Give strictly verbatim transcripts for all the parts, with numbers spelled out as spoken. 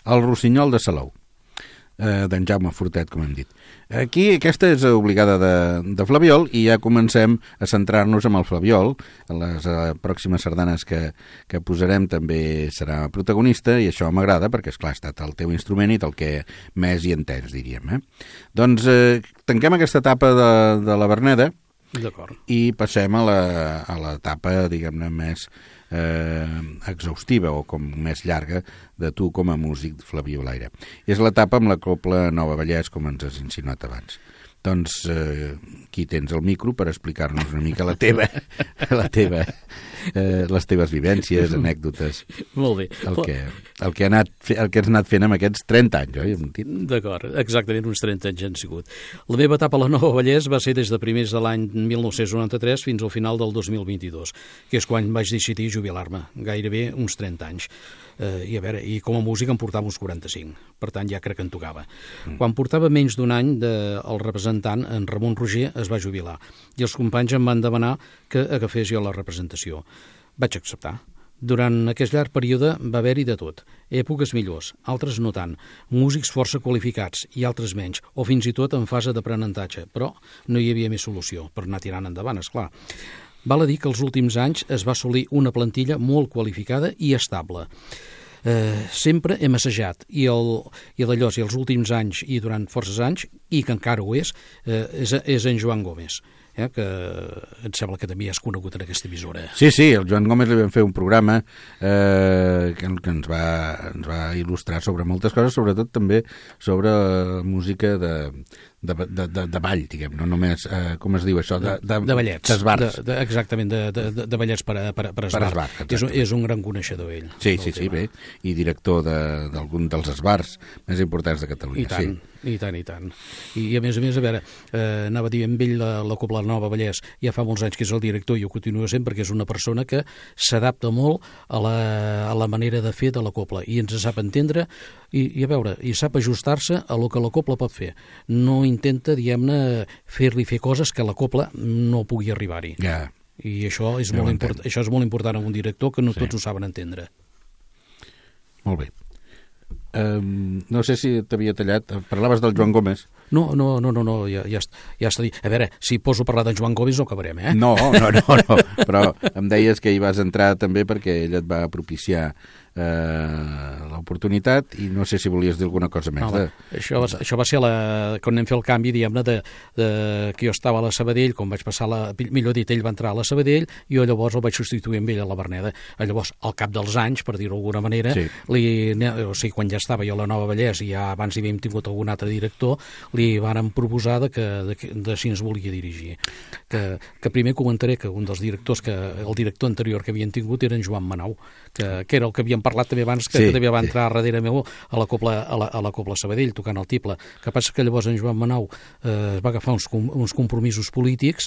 El Rossinyol de Salou, eh, d'en Jaume Fortet, com hem dit. Aquí aquesta és obligada de, de Flabiol i ja comencem a centrar-nos en el Flabiol. Les eh, pròximes sardanes que, que posarem també serà protagonista i això m'agrada perquè, esclar, ha estat el teu instrument i el que més hi entens, diríem. Eh? Doncs eh, tanquem aquesta etapa de, de la Verneda. D'acord. I passem a la, a l'etapa, diguem-ne, més eh, exhaustiva o com més llarga de tu com a músic flabiolaire. I és l'etapa amb la Cobla Nova Vallès, com ens has insinuat abans. Doncs eh, aquí tens el micro per explicar-nos una mica la teva, la teva, eh, les teves vivències, anècdotes. Molt bé. El que, el que, ha anat, el que has anat fent amb aquests trenta anys, oi? D'acord, exactament uns trenta anys han sigut. La meva etapa a la Nova Vallès va ser des de primers de l'any mil nou-cents noranta-tres fins al final del dos mil vint-i-dos, que és quan vaig decidir jubilar-me, gairebé uns trenta anys. Eh, i a veure, i com a músic em portava uns quaranta-cinc, per tant ja crec que en tocava. Mm. Quan portava menys d'un any, de, el representant, en Ramon Roger, es va jubilar, i els companys em van demanar que agafés jo la representació. Vaig acceptar. Durant aquest llarg període va haver-hi de tot, èpoques millors, altres no tant, músics força qualificats i altres menys, o fins i tot en fase d'aprenentatge, però no hi havia més solució per anar tirant endavant, esclar. Val a dir que els últims anys es va assolir una plantilla molt qualificada i estable. Eh, sempre hem assajat, i, el, i d'allò, i els últims anys i durant forces anys, i que encara ho és, eh, és, és en Joan Gómez, eh, que em sembla que també és conegut en aquesta emissora. Sí, sí, el Joan Gómez li vam fer un programa eh, que, que ens, va, ens va il·lustrar sobre moltes coses, sobretot també sobre música de... De, de, de, de ball, diguem, no només, eh, com es diu això? De, de, de ballets. D'esbars. De, de, exactament, de, de, de ballets per, per, per esbar. Per esbar, és, és un gran coneixedor, ell. Sí, sí, sí, bé. I director d'algun de, dels esbars més importants de Catalunya. I tant, sí. i tant, i tant. I, i a més a més, a veure, eh, anava a dir amb ell la, la Cobla Nova Vallès, ja fa molts anys que és el director i ho continua sent perquè és una persona que s'adapta molt a la, a la manera de fer de la Cobla i ens sap entendre i, i a veure, i sap ajustar-se a lo que la Cobla pot fer. No intenta, diguem-ne, fer-li fer coses que la Cobla no pugui arribar-hi. Ja. I això és, ja molt import, això és molt important en un director que no sí. Tots ho saben entendre. Molt bé. Um, no sé si t'havia tallat. Parlaves del Joan Gómez. No, no, no, no, no ja, ja, ja està dit. A veure, si poso a parlar de Joan Gómez no acabarem, eh? No, no, no, no. Però em deies que hi vas entrar també perquè ell et va propiciar eh, l'oportunitat i no sé si volies dir alguna cosa més. No, de... això, va, això va ser la, quan vam fer el canvi, diguem-ne, de, de, que jo estava a la Sabadell, com vaig passar, la, millor dit, ell va entrar a la Sabadell i jo llavors el vaig substituir amb ell a la Verneda. Llavors, al cap dels anys, per dir-ho d'alguna manera, sí. li, o sigui, quan ja estava jo a la Nova Vallès i ja abans hi havíem tingut algun altre director, li vàrem proposar de, que, de, de si ens volia dirigir. Que, que primer comentaré que un dels directors, que el director anterior que havien tingut era en Joan Manau, que, que era el que havíem parlat també abans, que, sí, que també va entrar sí. darrere meu a la Cobla, a la, a la Cobla Sabadell, tocant el tible. Que passa que llavors en Joan Manau eh, es va agafar uns, uns compromisos polítics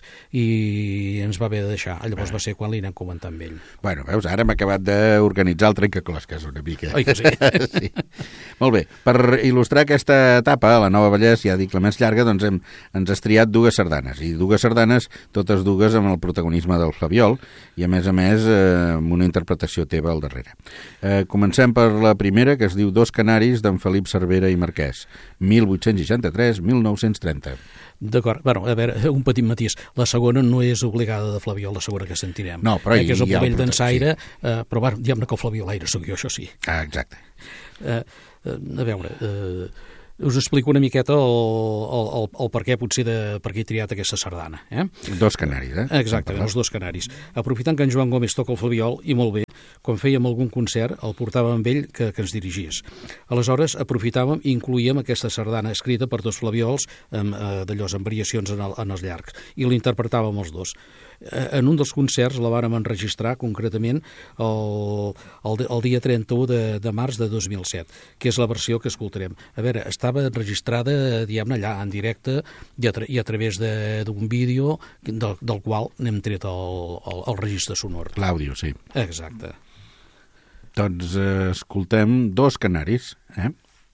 i ens va haver de deixar. Llavors va ser quan li anem comentant amb ell. Bueno, veus, ara hem acabat d'organitzar el trencaclosques una mica. Oi que sí? Sí. Molt bé, per il·lustrar aquesta etapa, a la Nova Vallès, ja dic la més llarga, doncs hem, ens has triat dues sardanes, i dues sardanes, totes dues amb el protagonisme del Flabiol, i a més a més eh, amb una interpretació teva al darrere. Eh, comencem per la primera, que es diu Dos Canaris, d'en Felip Cervera i Marquès, mil vuit-cents seixanta-tres a mil nou-cents trenta. D'acord, bueno, a veure, un petit matís. La segona no és obligada de Flabiol, la segona que sentirem. No, però eh, que és el papell el d'ensaire, sí. eh, però bueno, diguem-ne que el Flabiolaire sóc jo, això sí. Ah, exacte. Eh, eh, a veure... Eh, us explico una miqueta el, el, el, el per què potser de per què he triat aquesta sardana. Eh? Dos canaris, eh? Exactament, els dos canaris. Aprofitant que en Joan Gómez toca el Flabiol, i molt bé, quan fèiem algun concert el portàvem amb ell que, que ens dirigís. Aleshores aprofitàvem i incluïem aquesta sardana escrita per dos Flabiols amb, eh, d'allò, amb variacions en, el, en els llargs, i l'interpretàvem els dos. En un dels concerts la vàrem enregistrar concretament el, el, el dia trenta-u de, de març de dos mil set, que és la versió que escoltarem. A veure, estava enregistrada, diguem-ne, allà en directe i a, tra i a través d'un vídeo del, del qual n'hem tret el, el, el registre sonor. L'àudio, sí. Exacte. Doncs eh, escoltem Dos Canaris, eh?